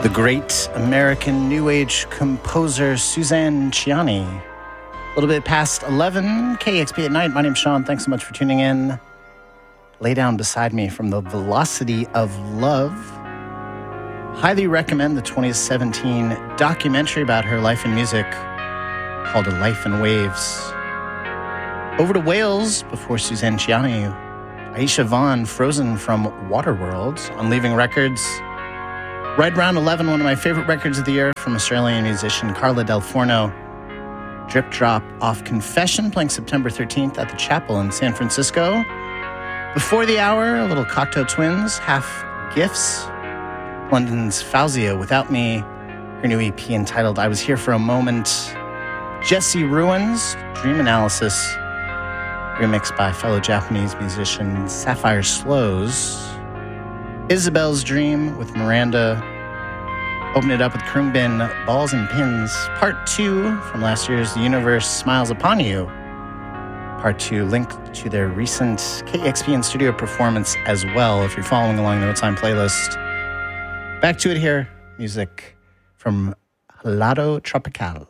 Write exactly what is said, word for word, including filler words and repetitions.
The great American New Age composer Suzanne Ciani. A little bit past eleven, K X P at night. My name's Sean. Thanks so much for tuning in. Lay down beside me from the Velocity of Love. Highly recommend the twenty seventeen documentary about her life and music called A Life in Waves. Over to Wales before Suzanne Ciani. Aisha Vaughn, Frozen from Waterworld on Leaving Records. Right around eleven, one of my favorite records of the year from Australian musician Carla Del Forno. Drip Drop off Confession, playing September thirteenth at the Chapel in San Francisco. Before the hour, a little Cocteau Twins, Half Gifts. London's Fauzia, Without Me. Her new E P entitled I Was Here for a Moment. Jesse Ruins, Dream Analysis. Remixed by fellow Japanese musician Sapphire Slows. Isabel's Dream with Miranda. Open it up with Khruangbin, Balls and Pins. Part two from last year's The Universe Smiles Upon You. Part two linked to their recent K X P in studio performance as well, if you're following along the No Time playlist. Back to it here. Music from Helado Tropical.